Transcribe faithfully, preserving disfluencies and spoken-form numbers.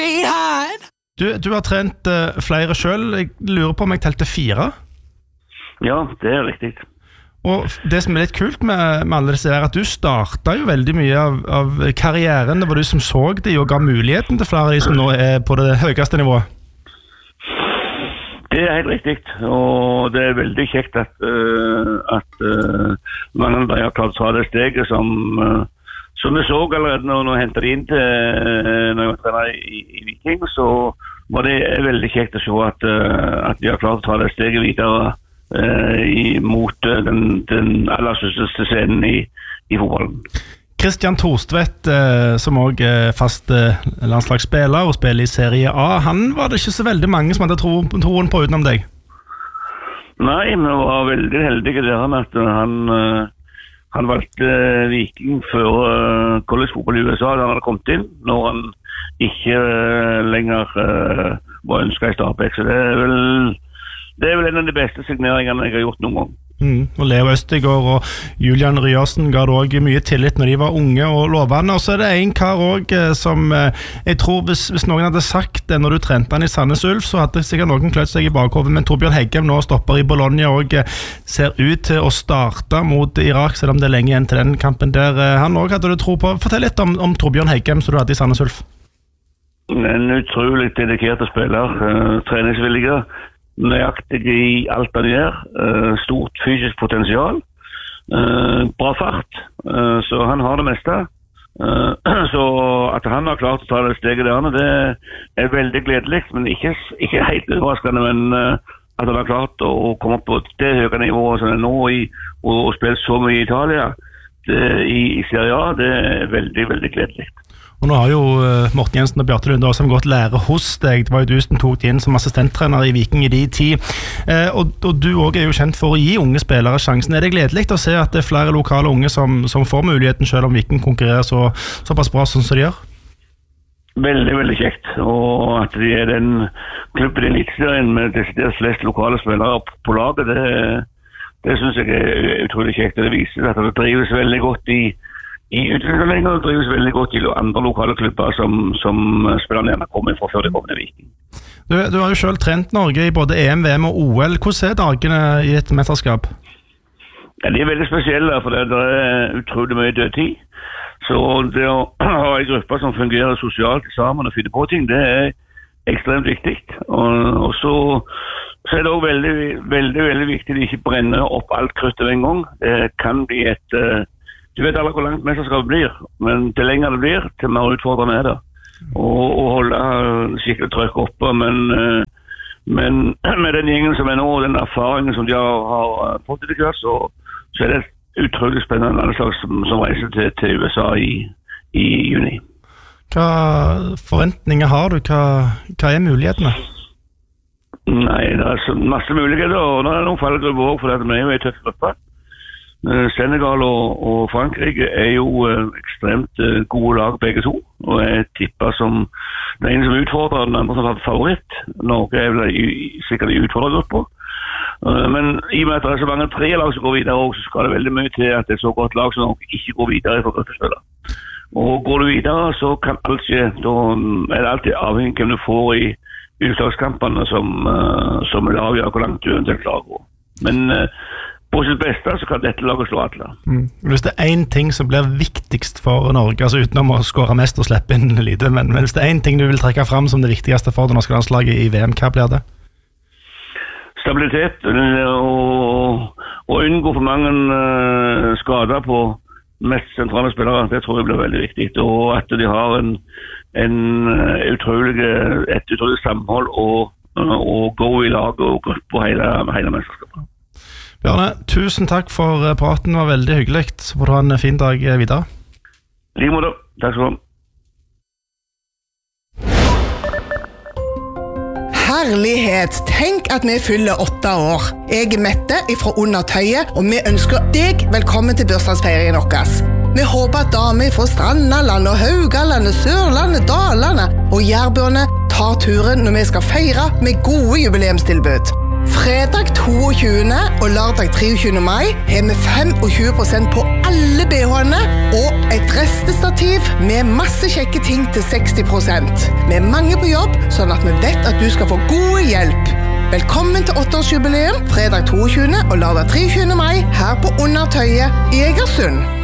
sweetheart. Du, du har trent uh, flere selv. Jeg lurer på om jeg telte fire. Ja, det er riktig. Og det som er litt kult med, med alle disse er at du startet jo veldig mye av, av karrieren. Det var du som så de og ga muligheten til flere av de som nå er på det høyeste nivået. Det er helt riktig, og det er veldig kjekt at, uh, at uh, mange av de har klart å ta det steget som, uh, som vi så allerede når vi hentet de inn til uh, når jeg var trener i, i Viking, så var det veldig kjekt å se at, uh, at de har klart å ta det steget videre uh, i, mot uh, den, den aller største scenen i, i fotballen. Christian Thorstvedt, eh, som også er fast eh, landslagsspiller og spiller i Serie A, han var det ikke så veldig mange som hadde tro, troen på utenom deg? Nei, men jeg var veldig heldig der med at han, uh, han valgte Viking før uh, college-fotball i U S A da han hadde kommet inn, når han ikke uh, lenger uh, var ønsket i Stabæk. Så det er, vel, det er vel en av de beste signeringene jeg har gjort noen gang. Mm. Og Leo Østegård og Julian Ryersen ga det også mye tillit når de var unge og lovende. Og så er det en kar også som jeg tror hvis, hvis noen hadde sagt det når du trente han i Sandnes Ulf, så hadde sikkert noen kløtt seg i bakhovet. Men Torbjørn Heggem nå stopper i Bologna og ser ut til å starte mot Irak, selv om det er lenge igjen til den kampen der. Han også hadde du tro på. Fortell litt om, om Torbjørn Heggem som du hadde i Sandnes Ulf. En utrolig dedikert spiller, uh, treningsvillige, nøyaktig i alt han gjør, uh, stort fysisk potensial, uh, bra fart, uh, så han har det meste. Uh, så at han har klart å ta det steget der, det er veldig gledelig, men ikke, ikke helt overraskende, men uh, at han har klart å komme på det høye nivået som er nå i, og, og spille så mye i Italia, det, i, i Serie A, det er veldig, veldig gledelig. Og nå har jo uh, Morten Jensen og Bjarte Lunde også gått lære hos deg. Det var jo du som tok inn som assistenttrener i Viking i de tid. Uh, og, og du også er jo kjent for å gi unge spillere sjansen. Er det gledelig å se at det er flere lokale unge som, som får muligheten selv om Viking konkurrerer så, såpass bra som de gjør? Veldig, veldig kjekt. Og at de er den klubben i Eliteserien med desidert flest lokale spillere på laget, det, det synes jeg er utrolig kjekt. Det viser at det drives veldig godt i I utviklingslenger og drives veldig godt til andre lokale klubber som, som spillerne gjerne kommer fra før de kommer til Viking. Du, du har jo selv trent Norge i både E M, V M og O L. Hvordan er dagene i et mesterskap? Ja, de er veldig spesielle, for det, det er utrolig mye dødtid. Så det å ha en gruppe som fungerer sosialt sammen og finne på ting, det er ekstremt viktig. Og, og så, så er det også veldig, veldig, veldig viktig at de ikke brenner opp alt kruttet en gang. Det kan bli et... Du vet aldri hvor langt mesterskapet blir, men til lenger det blir, til mer utfordrende er det. Og, og holde skikkelig trøkk oppe, men, men med den gjengen som er nå, og den erfaringen som de har, har fått i det kvart, så, så er det et utrolig spennende landslag som, som reiser til, til U S A i, i juni. Hva forventninger har du? Hva, hva er mulighetene? Nei, det er masse muligheter, og nå er det noen fallgrupper også, for vi er jo i tøft gruppe. Senegal og, og Frankrike er jo uh, ekstremt uh, gode lag begge to, og jeg tipper som den ene som utfordrer, den andre som har favoritt. Norge er vel i, sikkert i utfordrergrupper. Uh, men i og med at det er så mange tre lag som går videre også, så skal det veldig mye til at det er så godt lag som Norge ikke går videre for gruppespiller. Og går du videre, så kan alt skje. Da er det alltid avhengig hvem du får i utslagskampene som, uh, som vil avgjøre hvor langt du eventuelt klarer å gå. Men uh, på sitt beste så kan dette laget slå alle. Mm. Hvis det er en ting som blir viktigst for Norge, altså utenom å skåre mest og slippe inn lite, men hvis det er en ting du vil trekke fram som det viktigste for det norske landslaget i V M, hva blir det? Stabilitet og, og unngå for mange uh, skader på mest sentrale spillere, det tror jeg blir veldig viktig. Og at de har en, en utrolig, et utrolig samhold og, og gå i lag og gruppe på hele, hele mesterskapet. Bjarne, tusen takk for praten, det var veldig hyggelig. Så får du ha en fin dag videre. Like måte, takk skal du ha. Herlighet, tenk at vi fyller åtte år. Jeg er Mette fra Under Tøyet, og vi ønsker deg velkommen til bursdagsfeiringen vår. Vi håper at damer fra Strandaland og Haugalandet, Sørlandet, Dalane og Jærbøene tar turen når vi skal feire med gode jubileumstilbud. Fredag toogtyvende og lørdag treogtyvende mai har vi tjuefem prosent på alle B H-ene og et restestativ med masse kjekke ting til seksti prosent. Vi er mange på jobb, sånn at vi vet at du skal få god hjelp. Velkommen til åtteårsjubileum, fredag toogtyvende og lørdag treogtyvende mai her på Under Tøyet i Egersund.